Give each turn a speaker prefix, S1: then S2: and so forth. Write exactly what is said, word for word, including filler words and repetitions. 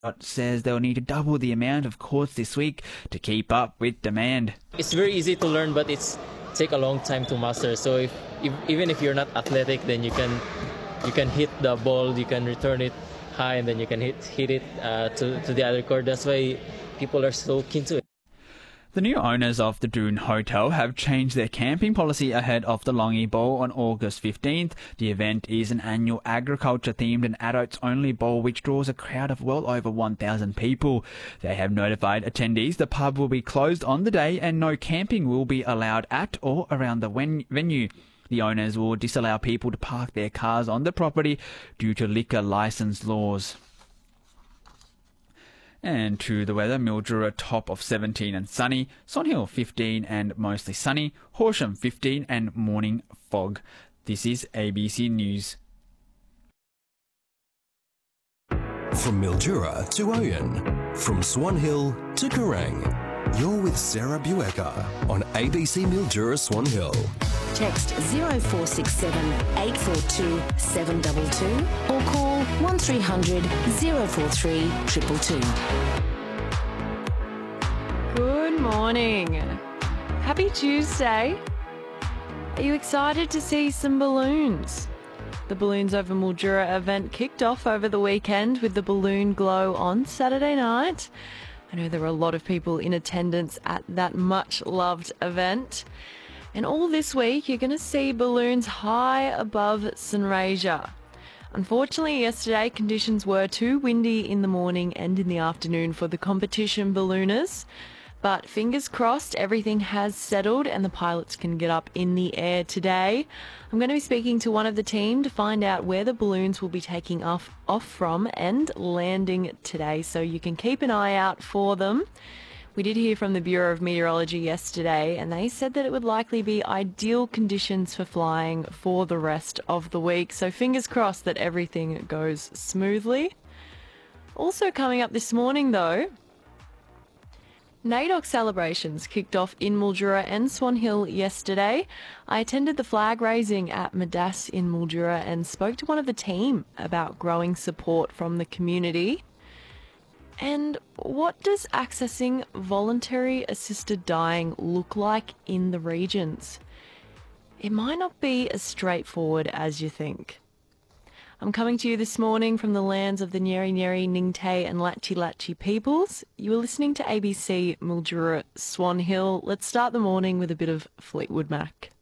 S1: But says they'll need to double the amount of courts this week to keep up with demand.
S2: It's very easy to learn, but it's take a long time to master. So if, if even if you're not athletic, then you can you can hit the ball, you can return it high, and then you can hit hit it uh, to to the other court. That's why people are so keen to it.
S1: The new owners of the Doon Hotel have changed their camping policy ahead of the Longy Bowl on August fifteenth. The event is an annual agriculture-themed and adults-only bowl which draws a crowd of well over one thousand people. They have notified attendees the pub will be closed on the day and no camping will be allowed at or around the ven- venue. The owners will disallow people to park their cars on the property due to liquor licence laws. And to the weather, Mildura top of seventeen and sunny, Swan Hill fifteen and mostly sunny, Horsham fifteen and morning fog. This is A B C News.
S3: From Mildura to Oyen, from Swan Hill to Kerrang, you're with Sarah Buecker on A B C Mildura Swan Hill.
S4: Text zero four six seven eight four two seven two two or call one three hundred zero four three two two two.
S5: Good morning. Happy Tuesday. Are you excited to see some balloons? The Balloons Over Mildura event kicked off over the weekend with the Balloon Glow on Saturday night. I know there were a lot of people in attendance at that much-loved event. And all this week, you're going to see balloons high above Sunraysia. Unfortunately, yesterday, conditions were too windy in the morning and in the afternoon for the competition ballooners. But fingers crossed, everything has settled and the pilots can get up in the air today. I'm going to be speaking to one of the team to find out where the balloons will be taking off, off from and landing today, so you can keep an eye out for them. We did hear from the Bureau of Meteorology yesterday, and they said that it would likely be ideal conditions for flying for the rest of the week. So fingers crossed that everything goes smoothly. Also coming up this morning, though, NAIDOC celebrations kicked off in Mildura and Swan Hill yesterday. I attended the flag raising at Madass in Mildura and spoke to one of the team about growing support from the community. And what does accessing voluntary assisted dying look like in the regions? It might not be as straightforward as you think. I'm coming to you this morning from the lands of the Nyeri Nyeri, Ningtay and Latchi Latchi peoples. You are listening to A B C Mildura Swan Hill. Let's start the morning with a bit of Fleetwood Mac.